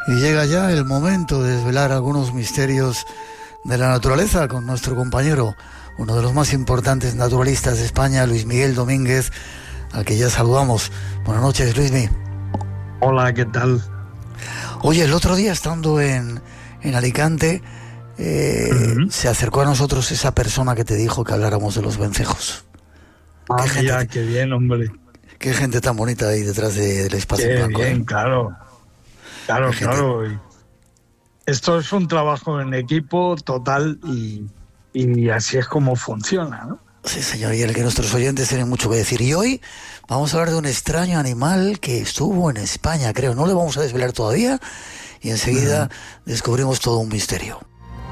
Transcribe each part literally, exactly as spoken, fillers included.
Y llega ya el momento de desvelar algunos misterios de la naturaleza con nuestro compañero, uno de los más importantes naturalistas de España, Luis Miguel Domínguez, al que ya saludamos. Buenas noches, Luismi. Hola, ¿qué tal? Oye, el otro día estando en, en Alicante, eh, uh-huh. se acercó a nosotros esa persona que te dijo que habláramos de los vencejos. Ah, qué, mira, gente, qué bien, hombre. Qué gente tan bonita ahí detrás de, del espacio qué blanco. Bien, ¿eh? claro. Claro, claro. Esto es un trabajo en equipo total y, y así es como funciona, ¿no? Sí, señor, y el que nuestros oyentes tienen mucho que decir. Y hoy vamos a hablar de un extraño animal que estuvo en España, creo. No lo vamos a desvelar todavía y enseguida uh-huh. descubrimos todo un misterio.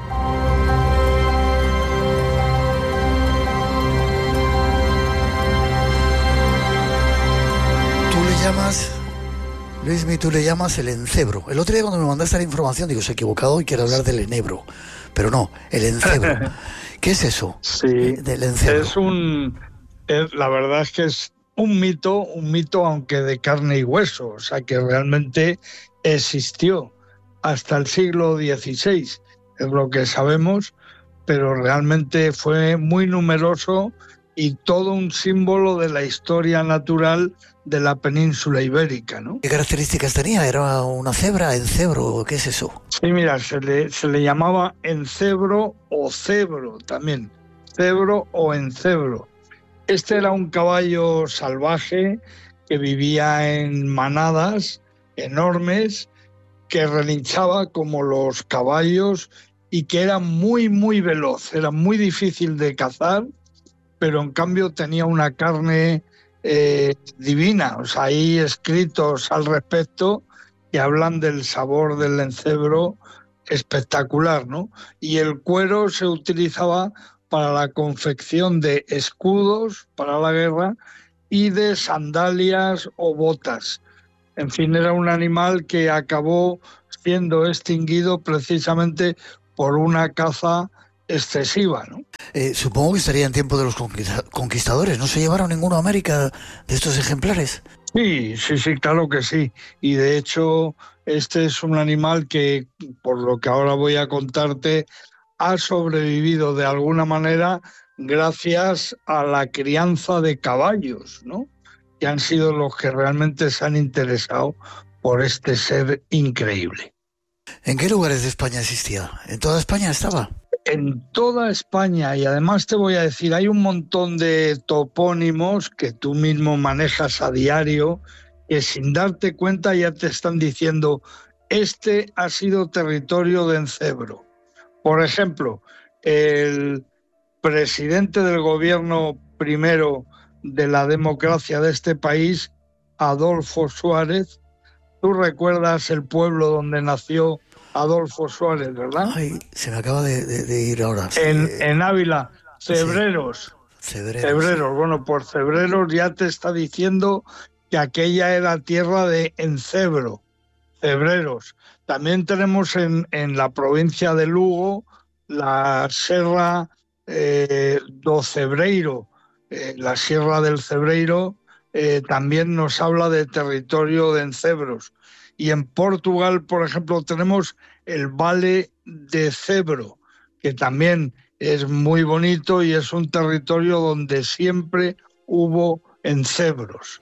Tú le llamas... Luismi, tú le llamas el encebro. El otro día cuando me mandaste la información, digo, se ha equivocado y quiero hablar del enebro. Pero no, el encebro. ¿Qué es eso? Sí, del encebro. Es un... Es, la verdad es que es un mito, un mito aunque de carne y hueso. O sea, que realmente existió hasta el siglo dieciséis, es lo que sabemos, pero realmente fue muy numeroso y todo un símbolo de la historia natural de la península ibérica, ¿no? ¿Qué características tenía? ¿Era una cebra, encebro? ¿Qué es eso? Sí, mira, se le, se le llamaba encebro o cebro también, cebro o encebro. Este era un caballo salvaje que vivía en manadas enormes, que relinchaba como los caballos y que era muy, muy veloz, era muy difícil de cazar, pero en cambio tenía una carne eh, divina. O sea, hay escritos al respecto que hablan del sabor del encebro espectacular, ¿no? Y el cuero se utilizaba para la confección de escudos para la guerra y de sandalias o botas. En fin, era un animal que acabó siendo extinguido precisamente por una caza excesiva, ¿no? Eh, supongo que estaría en tiempo de los conquistadores. ¿No se llevaron ninguno a América de estos ejemplares? Sí, sí, sí, claro que sí. Y de hecho, este es un animal que, por lo que ahora voy a contarte, ha sobrevivido de alguna manera gracias a la crianza de caballos, ¿no? Que han sido los que realmente se han interesado por este ser increíble. ¿En qué lugares de España existía? ¿En toda España estaba? En toda España, y además te voy a decir, hay un montón de topónimos que tú mismo manejas a diario, que sin darte cuenta ya te están diciendo, este ha sido territorio de encebro. Por ejemplo, el presidente del gobierno primero de la democracia de este país, Adolfo Suárez, tú recuerdas el pueblo donde nació Adolfo Suárez, ¿verdad? Ay, se me acaba de, de, de ir ahora. En, eh, en Ávila, Cebreros. Sí. Cebreros. Cebreros. Bueno, por Cebreros ya te está diciendo que aquella era tierra de encebro. Cebreros. También tenemos en, en la provincia de Lugo la Serra eh, do Cebreiro. Eh, la Sierra del Cebreiro eh, también nos habla de territorio de encebros. Y en Portugal, por ejemplo, tenemos el Vale de Cebro, que también es muy bonito y es un territorio donde siempre hubo encebros.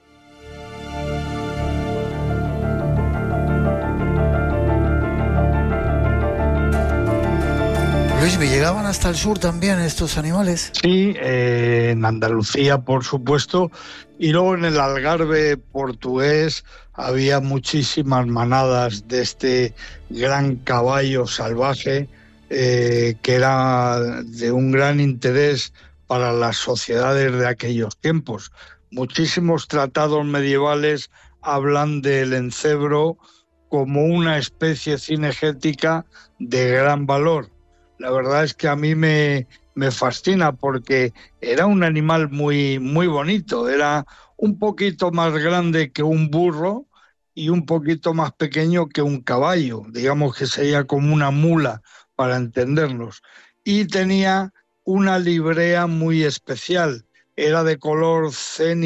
Luis, ¿me llegaban hasta el sur también estos animales? Sí, eh, en Andalucía, por supuesto, y luego en el Algarve portugués había muchísimas manadas de este gran caballo salvaje eh, que era de un gran interés para las sociedades de aquellos tiempos. Muchísimos tratados medievales hablan del encebro como una especie cinegética de gran valor. La verdad es que a mí me, me fascina porque era un animal muy, muy bonito, era un poquito más grande que un burro y un poquito más pequeño que un caballo, digamos que sería como una mula para entendernos, y tenía una librea muy especial, era de color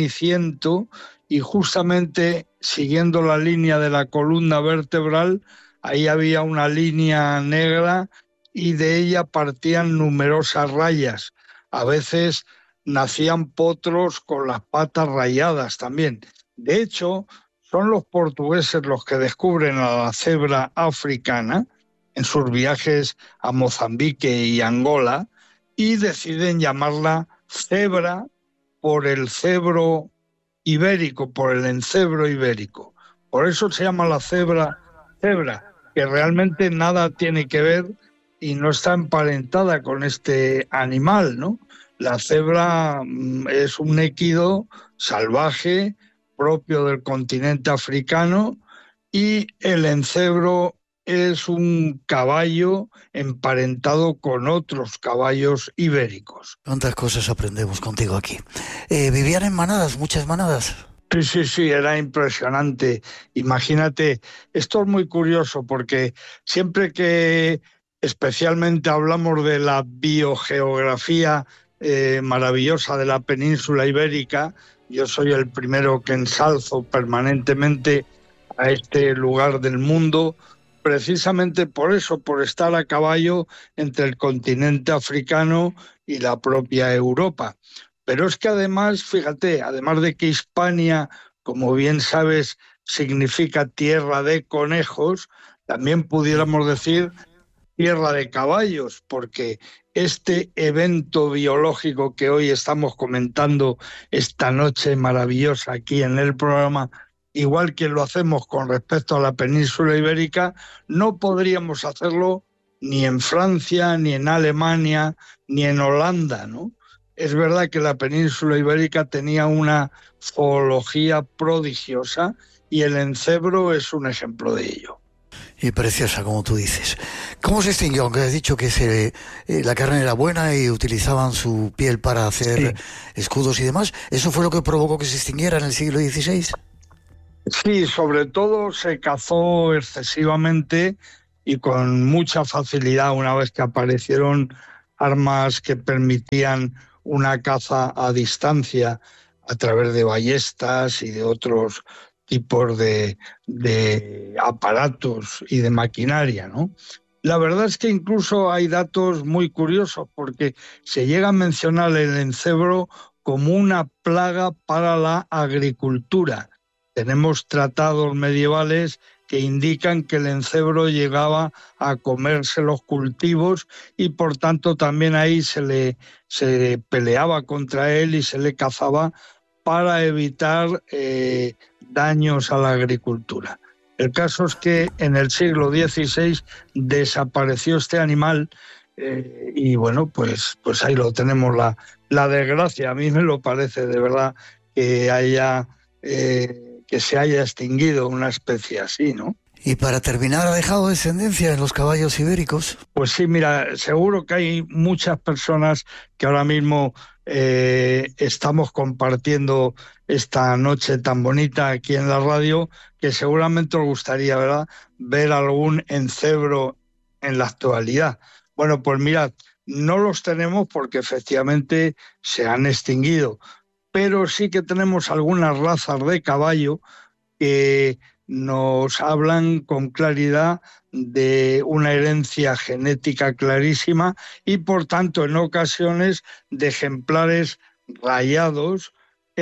ceniciento y justamente siguiendo la línea de la columna vertebral ahí había una línea negra y de ella partían numerosas rayas. A veces nacían potros con las patas rayadas también. De hecho, son los portugueses los que descubren a la cebra africana en sus viajes a Mozambique y Angola y deciden llamarla cebra por el cebro ibérico, por el encebro ibérico. Por eso se llama la cebra cebra, que realmente nada tiene que ver y no está emparentada con este animal, ¿no? La cebra es un équido salvaje propio del continente africano y el encebro es un caballo emparentado con otros caballos ibéricos. ¿Cuántas cosas aprendemos contigo aquí? Eh, ¿Vivían en manadas, muchas manadas? Sí, sí, sí, era impresionante. Imagínate, esto es muy curioso porque siempre que especialmente hablamos de la biogeografía eh, maravillosa de la península ibérica, yo soy el primero que ensalzo permanentemente a este lugar del mundo, precisamente por eso, por estar a caballo entre el continente africano y la propia Europa. Pero es que además, fíjate, además de que Hispania, como bien sabes, significa tierra de conejos, también pudiéramos decir tierra de caballos, porque este evento biológico que hoy estamos comentando esta noche maravillosa aquí en el programa, igual que lo hacemos con respecto a la península ibérica, no podríamos hacerlo ni en Francia, ni en Alemania, ni en Holanda, ¿no? Es verdad que la península ibérica tenía una zoología prodigiosa y el encebro es un ejemplo de ello. Y preciosa, como tú dices. ¿Cómo se extinguió? Aunque has dicho que se, eh, la carne era buena y utilizaban su piel para hacer sí. escudos y demás. ¿Eso fue lo que provocó que se extinguiera en el siglo dieciséis? Sí, sobre todo se cazó excesivamente y con mucha facilidad una vez que aparecieron armas que permitían una caza a distancia a través de ballestas y de otros tipos de, de aparatos y de maquinaria, ¿no? La verdad es que incluso hay datos muy curiosos porque se llega a mencionar el encebro como una plaga para la agricultura. Tenemos tratados medievales que indican que el encebro llegaba a comerse los cultivos y por tanto también ahí se le se peleaba contra él y se le cazaba para evitar eh, daños a la agricultura. El caso es que en el siglo dieciséis desapareció este animal eh, y bueno, pues, pues ahí lo tenemos, la, la desgracia. A mí me lo parece de verdad que haya eh, que se haya extinguido una especie así, ¿no? Y para terminar, ¿ha dejado descendencia en los caballos ibéricos? Pues sí, mira, seguro que hay muchas personas que ahora mismo eh, estamos compartiendo esta noche tan bonita aquí en la radio, que seguramente os gustaría, ¿verdad?, ver algún encebro en la actualidad. Bueno, pues mirad, no los tenemos porque efectivamente se han extinguido, pero sí que tenemos algunas razas de caballo que nos hablan con claridad de una herencia genética clarísima y, por tanto, en ocasiones de ejemplares rayados,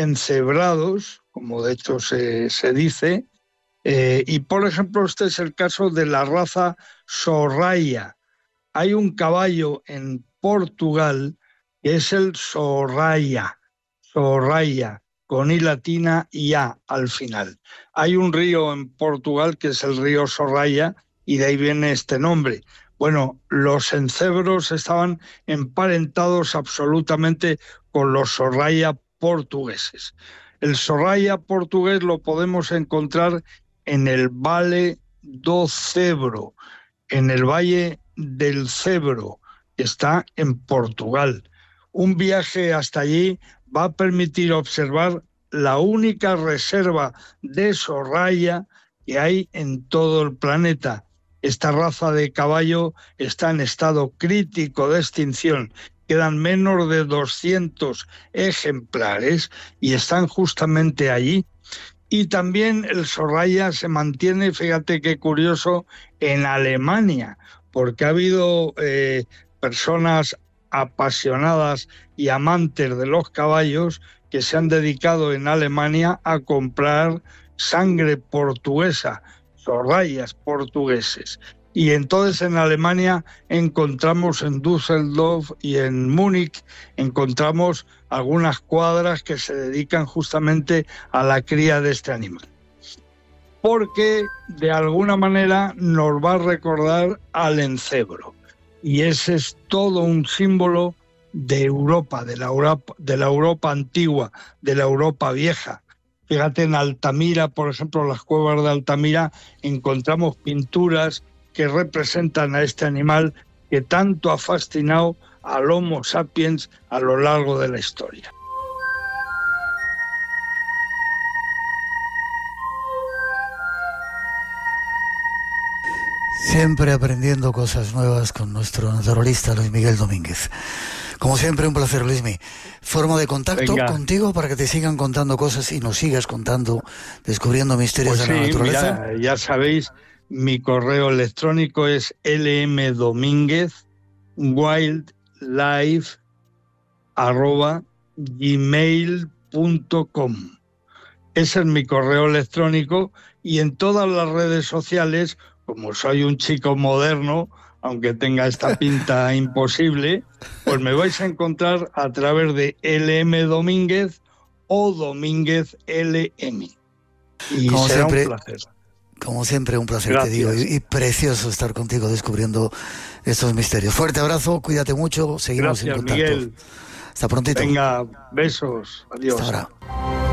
encebrados, como de hecho se, se dice, eh, y, por ejemplo, este es el caso de la raza Sorraya. Hay un caballo en Portugal que es el Sorraya, Sorraya, con I latina y A al final. Hay un río en Portugal que es el río Sorraya y de ahí viene este nombre. Bueno, los encebros estaban emparentados absolutamente con los Sorraya portugueses. El Sorraya portugués lo podemos encontrar en el Vale do Cebro, en el Valle del Cebro, que está en Portugal. Un viaje hasta allí va a permitir observar la única reserva de Sorraya que hay en todo el planeta. Esta raza de caballo está en estado crítico de extinción. Quedan menos de doscientos ejemplares y están justamente allí. Y también el Sorraya se mantiene, fíjate qué curioso, en Alemania, porque ha habido eh, personas apasionadas y amantes de los caballos que se han dedicado en Alemania a comprar sangre portuguesa, Sorrayas portugueses. Y entonces en Alemania encontramos en Düsseldorf y en Múnich, encontramos algunas cuadras que se dedican justamente a la cría de este animal. Porque de alguna manera nos va a recordar al encebro. Y ese es todo un símbolo de Europa, de la Europa, de la Europa antigua, de la Europa vieja. Fíjate, en Altamira, por ejemplo, las cuevas de Altamira, encontramos pinturas que representan a este animal que tanto ha fascinado al Homo sapiens a lo largo de la historia. Siempre aprendiendo cosas nuevas con nuestro naturalista Luis Miguel Domínguez. Como siempre, un placer, Luismi. Forma de contacto Venga. contigo para que te sigan contando cosas y nos sigas contando, descubriendo misterios pues de sí, la naturaleza. Mira, ya sabéis, mi correo electrónico es lmdomínguez wildlife arroba gmail punto com. Ese es mi correo electrónico y en todas las redes sociales, como soy un chico moderno, aunque tenga esta pinta imposible, pues me vais a encontrar a través de lmdomínguez o Domínguez L M. Y como será siempre, un placer. Como siempre, un placer, Gracias. te digo, y, y precioso estar contigo descubriendo estos misterios. Fuerte abrazo, cuídate mucho, seguimos Gracias, en contacto. Miguel. Hasta prontito. Venga, besos, adiós. Hasta ahora.